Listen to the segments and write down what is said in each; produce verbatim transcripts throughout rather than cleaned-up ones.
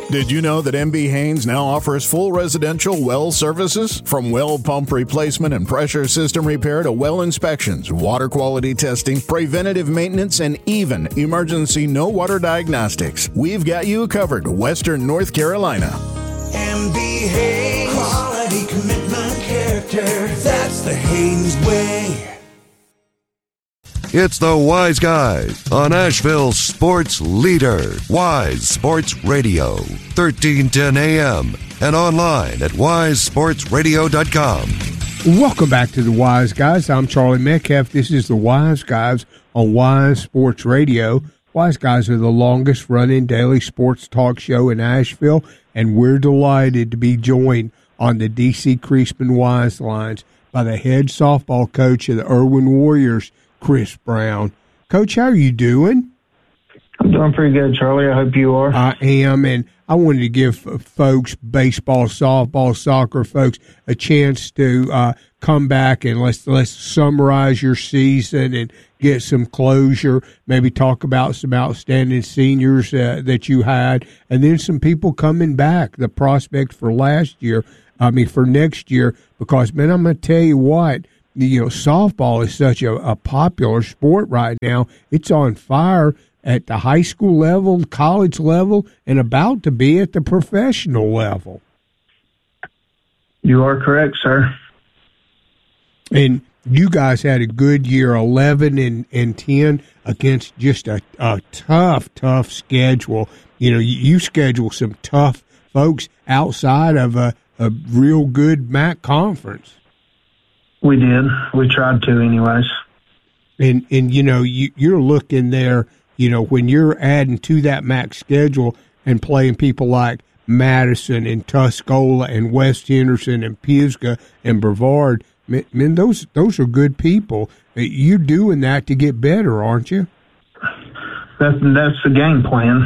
Did you know that M B Haynes now offers full residential well services? From well pump replacement and pressure system repair to well inspections, water quality testing, preventative maintenance, and even emergency no water diagnostics. We've got you covered, Western North Carolina. M B Haynes. Quality, commitment, character. That's the Haynes way. It's the Wise Guys on Asheville's sports leader, Wise Sports Radio, thirteen ten A M, and online at wise sports radio dot com. Welcome back to the Wise Guys. I'm Charlie Metcalf. This is the Wise Guys on Wise Sports Radio. Wise Guys are the longest-running daily sports talk show in Asheville, and we're delighted to be joined on the D C Creasman Wise lines by the head softball coach of the Irwin Warriors, Chris Brown. Coach, how are you doing? I'm doing pretty good, Charlie. I hope you are. I am, and I wanted to give folks, baseball, softball, soccer folks, a chance to uh, come back and let's let's summarize your season and get some closure. Maybe talk about some outstanding seniors uh, that you had, and then some people coming back. The prospect for last year, I mean for next year, because man, I'm going to tell you what. You know, softball is such a, a popular sport right now. It's on fire at the high school level, college level, and about to be at the professional level. You are correct, sir. And you guys had a good year, eleven and, and ten, against just a, a tough, tough schedule. You know, you, you schedule some tough folks outside of a, a real good M A C conference. We did. We tried to anyways. And, and you know, you, you're looking there, you know, when you're adding to that M A C schedule and playing people like Madison and Tuscola and West Henderson and Pisgah and Brevard, man, man those, those are good people. You're doing that to get better, aren't you? That's, that's the game plan.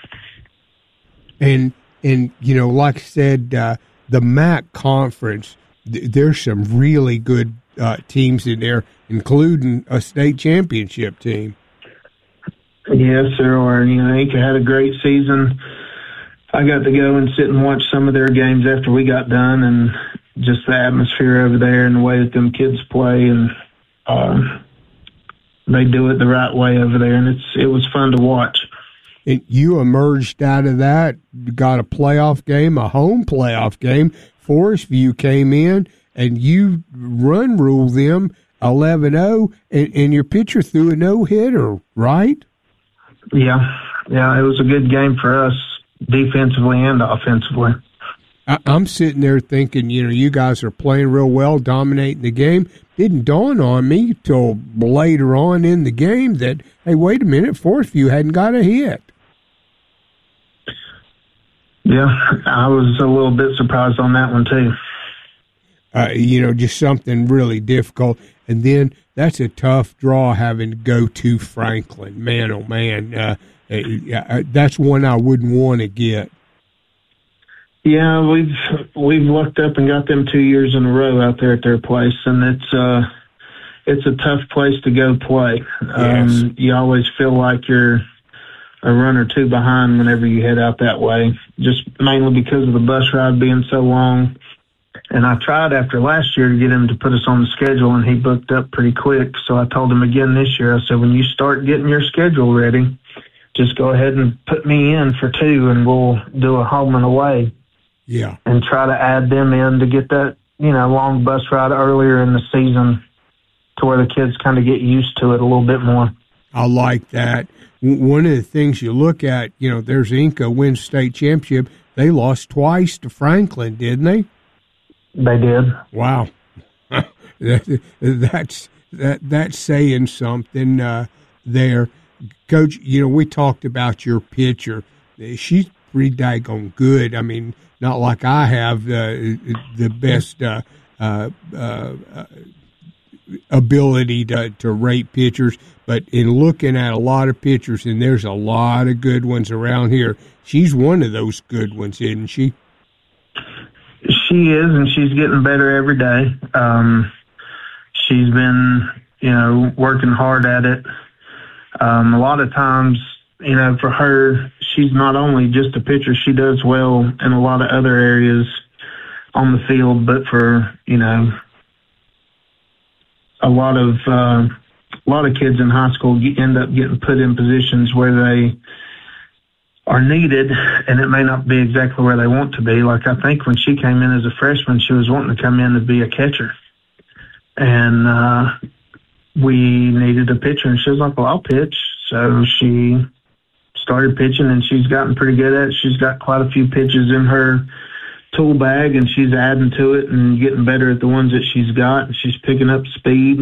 And, and you know, like I said, uh, the M A C conference, there's some really good uh, teams in there, including a state championship team. Yes, there are. You know, Inca had a great season. I got to go and sit and watch some of their games after we got done, and just the atmosphere over there and the way that them kids play, and um, they do it the right way over there, and it's it was fun to watch. And you emerged out of that, got a playoff game, a home playoff game. Forest View came in, and you run ruled them eleven oh, and, and your pitcher threw a no-hitter, right? Yeah. Yeah, it was a good game for us, defensively and offensively. I, I'm sitting there thinking, you know, you guys are playing real well, dominating the game. Didn't dawn on me till later on in the game that, hey, wait a minute, Forest View hadn't got a hit. Yeah, I was a little bit surprised on that one, too. Uh, you know, just something really difficult. And then that's a tough draw having to go to Franklin. Man, oh, man. Uh, uh, that's one I wouldn't want to get. Yeah, we've we've lucked up and got them two years in a row out there at their place, and it's uh, it's a tough place to go play. Yes. Um, you always feel like you're a run or two behind whenever you head out that way, just mainly because of the bus ride being so long. And I tried after last year to get him to put us on the schedule, and he booked up pretty quick. So I told him again this year, I said, when you start getting your schedule ready, just go ahead and put me in for two, and we'll do a home and away. Yeah. And try to add them in to get that, you know, long bus ride earlier in the season to where the kids kind of get used to it a little bit more. I like that. One of the things you look at, you know, there's Inca wins state championship. They lost twice to Franklin, didn't they? They did. Wow. that, that's that that's saying something uh, there. Coach, you know, we talked about your pitcher. She's pretty daggone good. I mean, not like I have uh, the best uh, uh, uh, ability to, to rate pitchers, but in looking at a lot of pitchers, and there's a lot of good ones around here, she's one of those good ones, isn't she? She is, and she's getting better every day. Um, she's been, you know, working hard at it. Um, a lot of times you know, for her, she's not only just a pitcher, she does well in a lot of other areas on the field, but for, you know, a lot of, uh, a lot of kids in high school get, end up getting put in positions where they are needed, and it may not be exactly where they want to be. Like, I think when she came in as a freshman, she was wanting to come in to be a catcher. And uh, we needed a pitcher, and she was like, well, I'll pitch. So she started pitching, and she's gotten pretty good at it. She's got quite a few pitches in her tool bag, and she's adding to it and getting better at the ones that she's got. And she's picking up speed.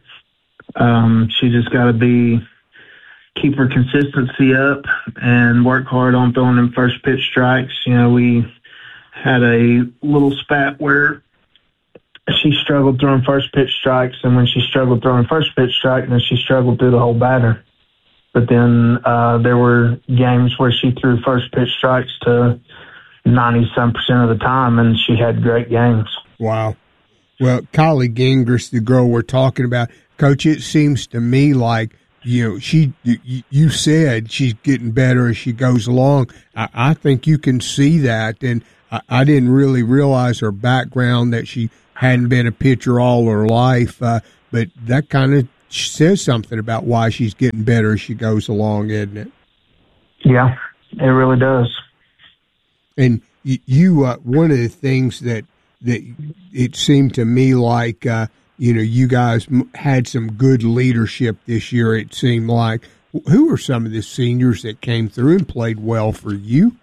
Um, she just got to be keep her consistency up and work hard on throwing them first pitch strikes. You know, we had a little spat where she struggled throwing first pitch strikes, and when she struggled throwing first pitch strike, then she struggled through the whole batter. But then uh, there were games where she threw first pitch strikes to ninety-some percent of the time, and she had great games. Wow. Well, Kylie Gingras, the girl we're talking about, Coach, it seems to me like, you know, she, you, you said she's getting better as she goes along. I, I think you can see that. And I, I didn't really realize her background, that she hadn't been a pitcher all her life. Uh, but that kind of says something about why she's getting better as she goes along, isn't it? Yeah, it really does. And you, you uh, one of the things that, that it seemed to me like, uh, you know, you guys had some good leadership this year, it seemed like. Who are some of the seniors that came through and played well for you?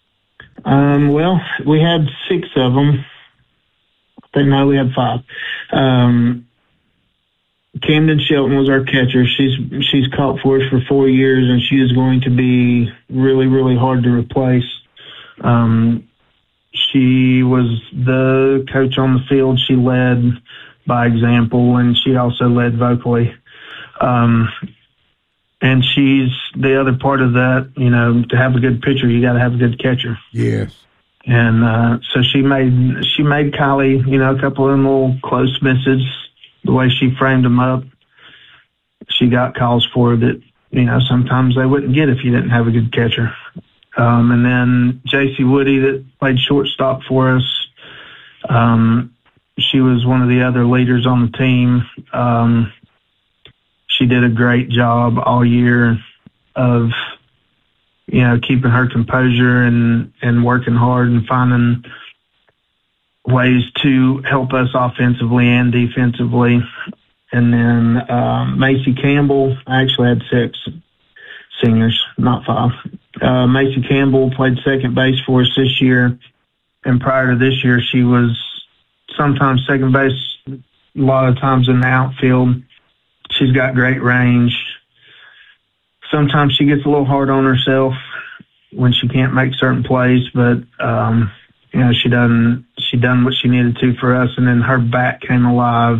Um, well, we had six of them. I think, no, we had five. Um, Camden Shelton was our catcher. She's she's caught for us for four years, and she is going to be really, really hard to replace. Um, she was the coach on the field. She led by example, and she also led vocally. Um, and she's the other part of that, you know, to have a good pitcher, you got to have a good catcher. Yes. And uh, so she made she made Kylie, you know, a couple of them little close misses. The way she framed them up, she got calls for that, you know, sometimes they wouldn't get if you didn't have a good catcher. Um, and then J C Woody, that played shortstop for us, um, she was one of the other leaders on the team. Um, she did a great job all year of, you know, keeping her composure and, and working hard and finding ways to help us offensively and defensively. And then um, Macy Campbell, I actually had six seniors, not five. Uh, Macy Campbell played second base for us this year. And prior to this year, she was sometimes second base, a lot of times in the outfield. She's got great range. Sometimes she gets a little hard on herself when she can't make certain plays, but um, you know, she done she done what she needed to for us. And then her bat came alive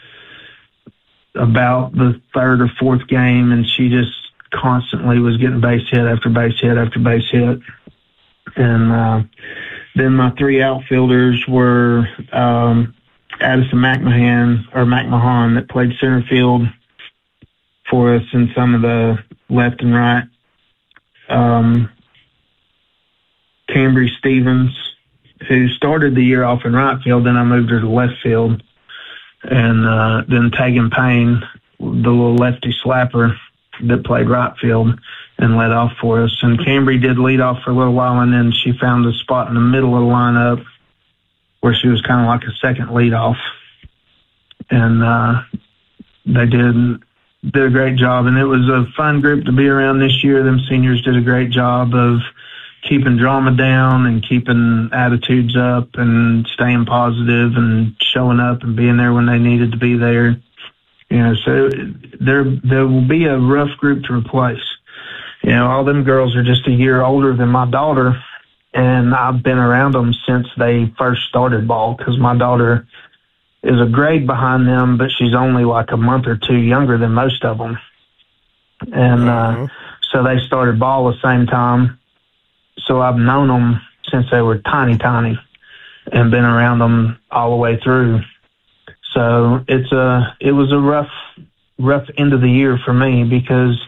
about the third or fourth game, and she just constantly was getting base hit after base hit after base hit. And uh, then my three outfielders were um, Addison McMahon or McMahon, that played center field for us in some of the left and right. Um, Cambry Stevens, who started the year off in right field, then I moved her to left field. And uh, then Tegan Payne, the little lefty slapper that played right field and led off for us. And Cambry did lead off for a little while, and then she found a spot in the middle of the lineup where she was kind of like a second leadoff. And uh, they did did a great job, and it was a fun group to be around this year. Them seniors did a great job of keeping drama down and keeping attitudes up and staying positive and showing up and being there when they needed to be there. You know, so there there will be a rough group to replace. You know, all them girls are just a year older than my daughter, and I've been around them since they first started ball, because my daughter is a grade behind them, but she's only like a month or two younger than most of them. And uh, uh, so they started ball the same time. So I've known them since they were tiny, tiny, and been around them all the way through. So it's a, it was a rough, rough end of the year for me, because,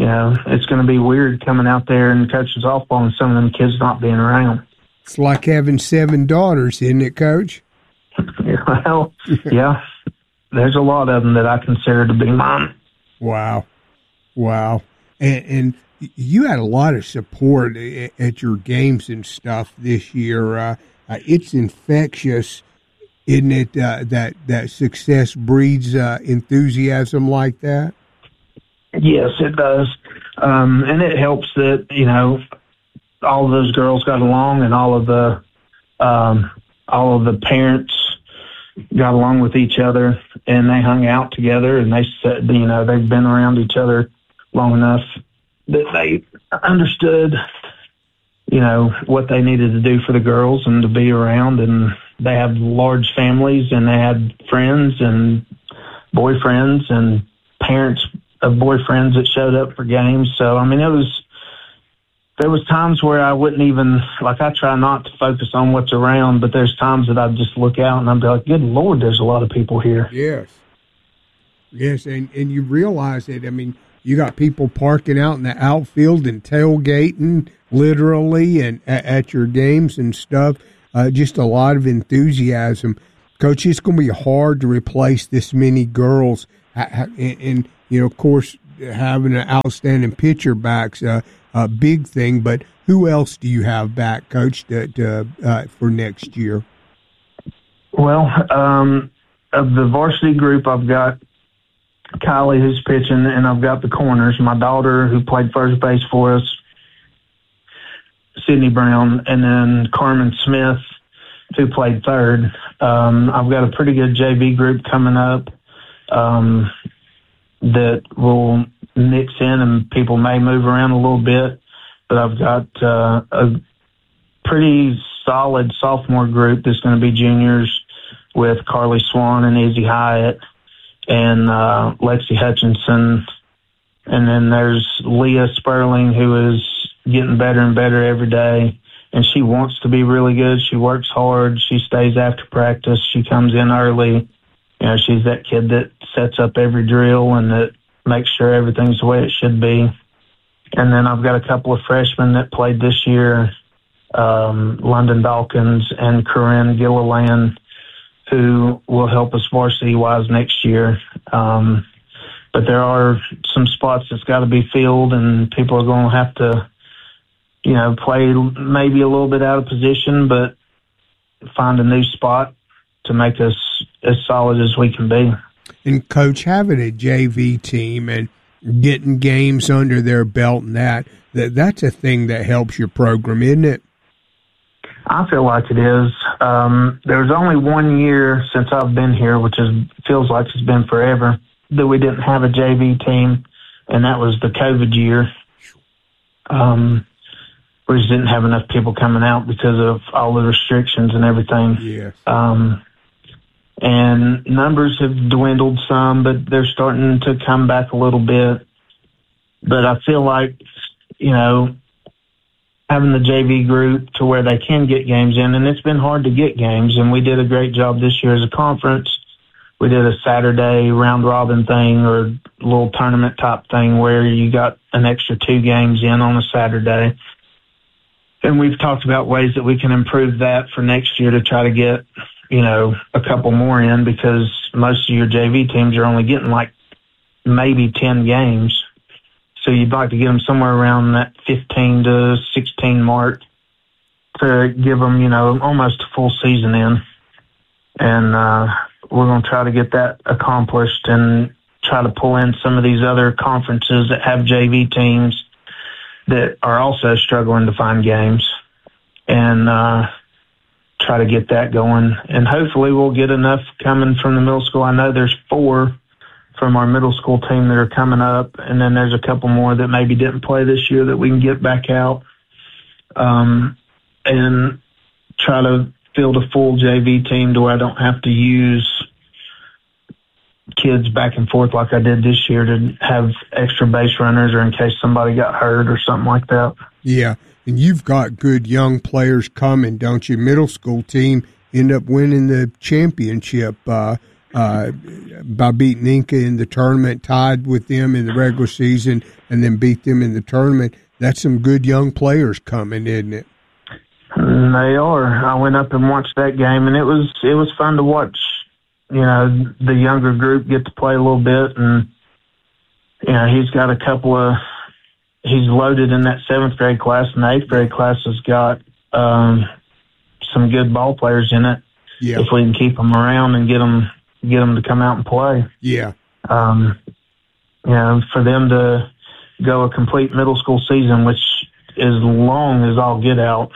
you know, it's going to be weird coming out there and coaching softball and some of them kids not being around. It's like having seven daughters, isn't it, Coach? Well, yeah. There's a lot of them that I consider to be mine. Wow. Wow. And, and you had a lot of support at your games and stuff this year. Uh, uh, it's infectious, isn't it, uh, that, that success breeds uh, enthusiasm like that? Yes, it does. Um, and it helps that, you know, all of those girls got along and all of the um, all of the parents got along with each other and they hung out together and they said, you know, they've been around each other long enough that they understood, you know, what they needed to do for the girls and to be around. And they have large families and they had friends and boyfriends and parents of boyfriends that showed up for games. So, I mean, it was, there was times where I wouldn't even, like I try not to focus on what's around, but there's times that I'd just look out and I'd be like, good Lord, there's a lot of people here. Yes. Yes, and, and you realize it. I mean, you got people parking out in the outfield and tailgating literally and at, at your games and stuff. Uh, just a lot of enthusiasm. Coach, it's going to be hard to replace this many girls. And, and you know, of course, having an outstanding pitcher back's a, a big thing. But who else do you have back, Coach, to, to, uh, for next year? Well, um, of the varsity group, I've got Kylie, who's pitching, and I've got the corners. My daughter, who played first base for us, Sydney Brown, and then Carmen Smith, who played third. Um, I've got a pretty good J V group coming up um, that will mix in, and people may move around a little bit. But I've got uh, a pretty solid sophomore group that's going to be juniors with Carly Swan and Izzy Hyatt and uh, Lexi Hutchinson. And then there's Leah Sperling, who is getting better and better every day. And she wants to be really good. She works hard. She stays after practice. She comes in early. You know, she's that kid that sets up every drill and that makes sure everything's the way it should be. And then I've got a couple of freshmen that played this year, um, London Dawkins and Corinne Gilliland, who will help us varsity-wise next year. Um, but there are some spots that's got to be filled, and people are going to have to, you know, play maybe a little bit out of position, but find a new spot to make us as solid as we can be. And, Coach, having a J V team and getting games under their belt and that, that that's a thing that helps your program, isn't it? I feel like it is. Um, there's only one year since I've been here, which is feels like it's been forever, that we didn't have a J V team, and that was the COVID year. Um, we just didn't have enough people coming out because of all the restrictions and everything. Yes. Um, and numbers have dwindled some, but they're starting to come back a little bit. But I feel like, you know, having the J V group to where they can get games in, and it's been hard to get games, and we did a great job this year as a conference. We did a Saturday round-robin thing or a little tournament type thing where you got an extra two games in on a Saturday. And we've talked about ways that we can improve that for next year to try to get, you know, a couple more in, because most of your J V teams are only getting like maybe ten games. So you'd like to get them somewhere around that fifteen to sixteen mark to give them, you know, almost a full season in. And uh, we're going to try to get that accomplished and try to pull in some of these other conferences that have J V teams that are also struggling to find games, and uh, try to get that going. And hopefully we'll get enough coming from the middle school. I know there's four from our middle school team that are coming up, and then there's a couple more that maybe didn't play this year that we can get back out um, and try to field a full J V team to where I don't have to use kids back and forth like I did this year to have extra base runners or in case somebody got hurt or something like that. Yeah, and you've got good young players coming, don't you? Middle school team end up winning the championship. Uh, uh, by beating Inca in the tournament, tied with them in the regular season, and then beat them in the tournament. That's some good young players coming, isn't it? They are. I went up and watched that game, and it was it was fun to watch. You know, the younger group get to play a little bit, and you know, he's got a couple of. He's loaded in that seventh grade class, and the eighth grade class has got um, some good ball players in it. Yeah. If we can keep them around and get them get them to come out and play. Yeah. Um, you know, for them to go a complete middle school season, which is long as all get out.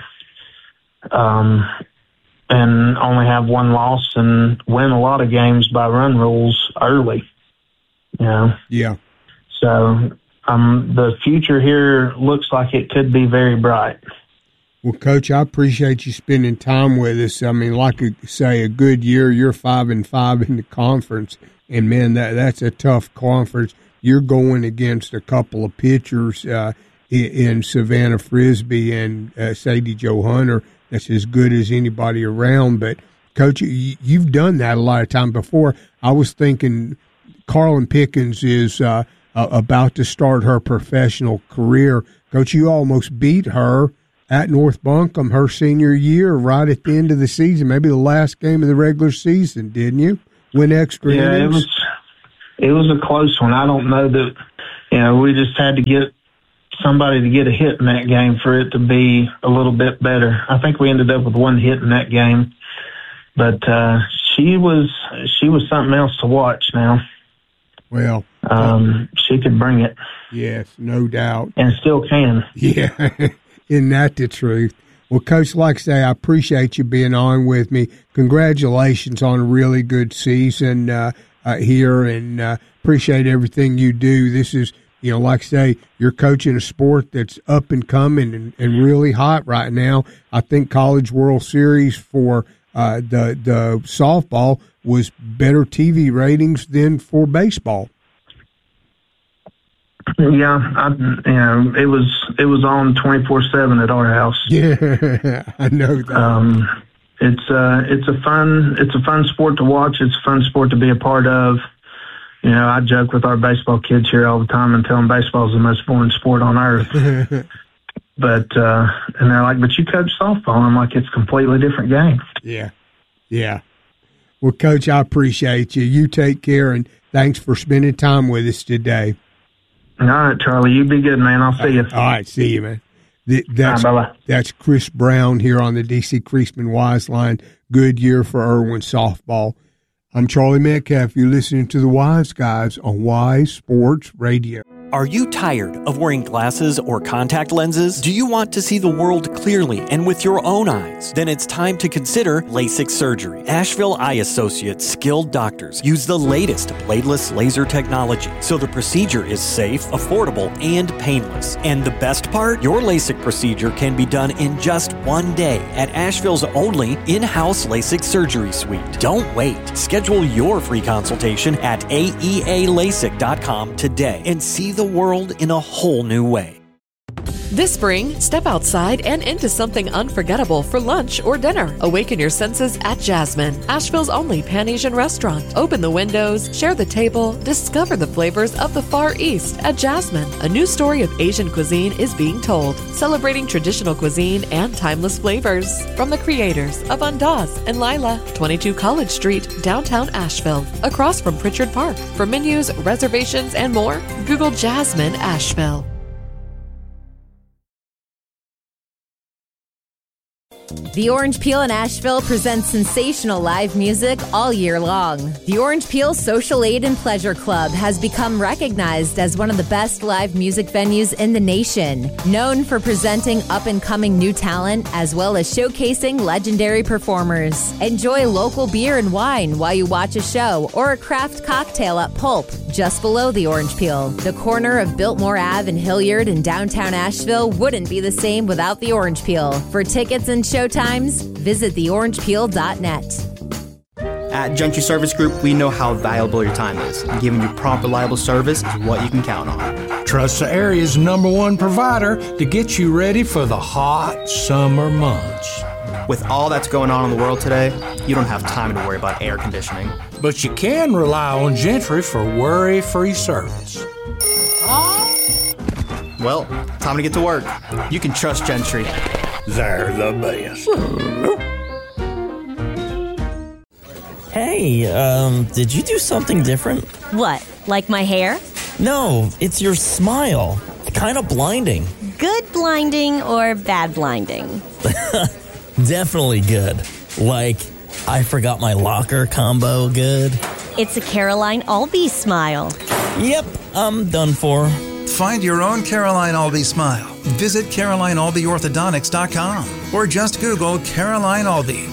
Um, and only have one loss and win a lot of games by run rules early, you know? Yeah. So, um, the future here looks like it could be very bright. Well, Coach, I appreciate you spending time with us. I mean, like I say, a good year, you're five and five in the conference, and man, that that's a tough conference. You're going against a couple of pitchers, uh, in, in Savannah Frisbee and uh, Sadie Jo Hunter. That's as good as anybody around. But, Coach, you, you've done that a lot of time before. I was thinking Carlin Pickens is uh, uh, about to start her professional career. Coach, you almost beat her at North Buncombe her senior year right at the end of the season, maybe the last game of the regular season, didn't you? Win extra yeah, innings? it was, it was a close one. I don't know that, you know, we just had to get somebody to get a hit in that game for it to be a little bit better. I think we ended up with one hit in that game, but uh, she was she was something else to watch now. Well, um, she could bring it. Yes, no doubt. And still can. Yeah, isn't that the truth? Well, Coach, like I say, I appreciate you being on with me. Congratulations on a really good season uh, uh, here, and uh, appreciate everything you do. This is, you know, like I say, you're coaching a sport that's up and coming and, and really hot right now. I think College World Series for uh, the the softball was better T V ratings than for baseball. Yeah, I, you know, it was it was on twenty-four seven at our house. Yeah, I know that. Um, it's uh, it's a fun it's a fun sport to watch. It's a fun sport to be a part of. You know, I joke with our baseball kids here all the time and tell them baseball is the most boring sport on earth. But, uh, and they're like, but you coach softball. And I'm like, it's a completely different game. Yeah. Yeah. Well, Coach, I appreciate you. You take care, and thanks for spending time with us today. All right, Charlie, you be good, man. I'll see you. All right, see you, man. That's, all right, bye-bye. That's Chris Brown here on the D C Creasman Wise Line. Good year for Irwin softball. I'm Charlie Metcalf. You're listening to the Wise Guys on Wise Sports Radio. Are you tired of wearing glasses or contact lenses? Do you want to see the world clearly and with your own eyes? Then it's time to consider LASIK surgery. Asheville Eye Associates skilled doctors use the latest bladeless laser technology, so the procedure is safe, affordable, and painless. And the best part? Your LASIK procedure can be done in just one day at Asheville's only in-house LASIK surgery suite. Don't wait. Schedule your free consultation at A E A LASIK dot com today and see the world in a whole new way. This spring, step outside and into something unforgettable for lunch or dinner. Awaken your senses at Jasmine, Asheville's only Pan-Asian restaurant. Open the windows, share the table, discover the flavors of the Far East at Jasmine. A new story of Asian cuisine is being told, celebrating traditional cuisine and timeless flavors. From the creators of Andaz and Lila, twenty-two College Street, downtown Asheville, across from Pritchard Park. For menus, reservations, and more, Google Jasmine Asheville. The Orange Peel in Asheville presents sensational live music all year long. The Orange Peel Social Aid and Pleasure Club has become recognized as one of the best live music venues in the nation, known for presenting up-and-coming new talent as well as showcasing legendary performers. Enjoy local beer and wine while you watch a show or a craft cocktail at Pulp, just below the Orange Peel. The corner of Biltmore Avenue and Hilliard in downtown Asheville wouldn't be the same without the Orange Peel. For tickets and showtimes, visit the orange peel dot net. At Gentry Service Group, we know how valuable your time is, and giving you prompt, reliable service is what you can count on. Trust the area's number one provider to get you ready for the hot summer months. With all that's going on in the world today, you don't have time to worry about air conditioning. But you can rely on Gentry for worry-free service. Well, time to get to work. You can trust Gentry. They're the best. Hey, um, did you do something different? What, like my hair? No, it's your smile. Kind of blinding. Good blinding or bad blinding? Definitely good. Like, I forgot my locker combo good. It's a Caroline Albee smile. Yep, I'm done for. Find your own Caroline Albee smile. Visit Caroline Albee Orthodontics dot com or just Google Caroline Albee.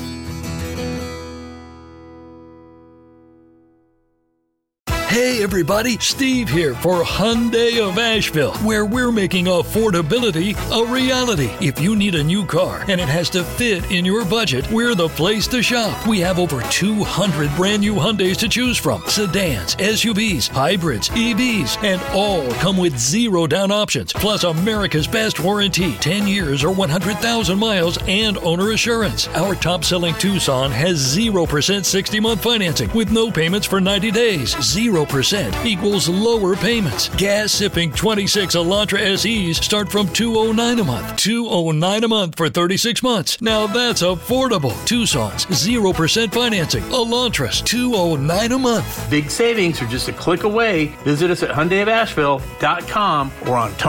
Hey everybody, Steve here for Hyundai of Asheville, where we're making affordability a reality. If you need a new car and it has to fit in your budget, we're the place to shop. We have over two hundred brand new Hyundais to choose from. Sedans, S U Vs, hybrids, E Vs, and all come with zero down options. Plus America's best warranty, ten years or one hundred thousand miles and owner assurance. Our top-selling Tucson has zero percent sixty-month financing with no payments for ninety days. zero percent equals lower payments. Gas-sipping twenty-six Elantra S Es start from two hundred nine dollars a month. two hundred nine dollars a month for thirty-six months. Now that's affordable. Tucson's zero percent financing. Elantra's two hundred nine dollars a month. Big savings are just a click away. Visit us at Hyundai of Asheville dot com or on